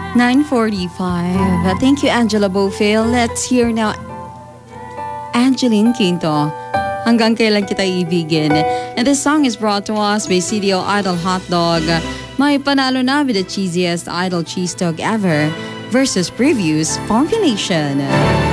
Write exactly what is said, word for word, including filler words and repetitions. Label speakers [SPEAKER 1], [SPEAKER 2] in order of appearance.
[SPEAKER 1] nine forty-five. Uh, Thank you, Angela Bofil. Let's hear now Angeline Quinto. Hanggang kailan kita ibigin. And this song is brought to us by C D O Idol Hot Dog. May panalo na with the cheesiest idol cheese dog ever versus previous formulation.